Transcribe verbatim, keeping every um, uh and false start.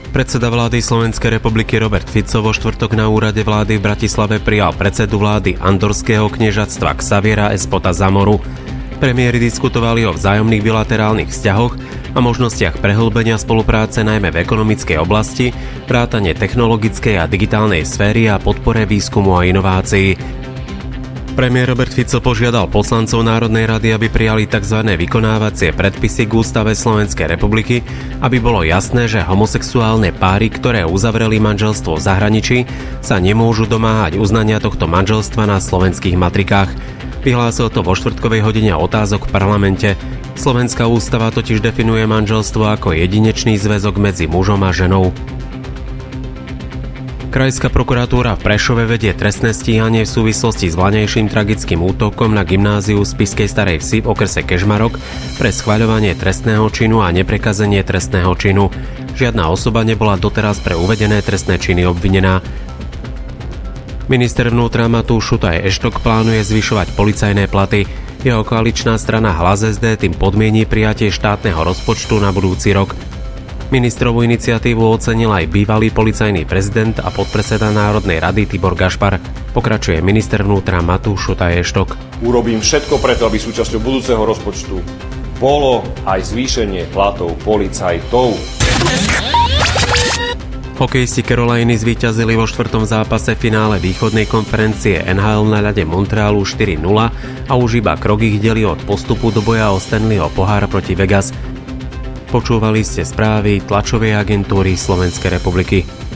Predseda vlády Slovenskej republiky Robert Fico vo štvrtok na úrade vlády v Bratislave prijal predsedu vlády Andorského kniežatstva Xaviera Espota Zamoru. Premiéri diskutovali o vzájomných bilaterálnych vzťahoch a možnostiach prehlbenia spolupráce najmä v ekonomickej oblasti, vrátane technologickej a digitálnej sféry a podpore výskumu a inovácií. Premiér Robert Fico požiadal poslancov Národnej rady, aby prijali tzv. Vykonávacie predpisy k Ústave Slovenskej republiky, aby bolo jasné, že homosexuálne páry, ktoré uzavreli manželstvo v zahraničí, sa nemôžu domáhať uznania tohto manželstva na slovenských matrikách. Vyhlásil to vo štvrtkovej hodine otázok v parlamente. Slovenská ústava totiž definuje manželstvo ako jedinečný zväzok medzi mužom a ženou. Krajská prokuratúra v Prešove vedie trestné stíhanie v súvislosti s vlaňajším tragickým útokom na gymnáziu v Spišskej Starej Vsi v okrese Kežmarok pre schvaľovanie trestného činu a neprekazenie trestného činu. Žiadna osoba nebola doteraz pre uvedené trestné činy obvinená. Minister vnútra Matúš Šutaj Eštok plánuje zvyšovať policajné platy. Jeho koaličná strana Hlas es dé tým podmiení prijatie štátneho rozpočtu na budúci rok. Ministrovú iniciatívu ocenil aj bývalý policajný prezident a podpredseda Národnej rady Tibor Gašpar. Pokračuje minister vnútra Matúš Šutaj Eštok. Urobím všetko preto, aby súčasťou budúceho rozpočtu bolo aj zvýšenie platov policajtov. Hokejisti Caroliny zvíťazili vo štvrtom zápase finále východnej konferencie en há el na ľade Montrealu štyri nula a už iba krok ich delí od postupu do boja o Stanleyho pohár proti Vegas. Počúvali ste správy tlačovej agentúry Slovenskej republiky.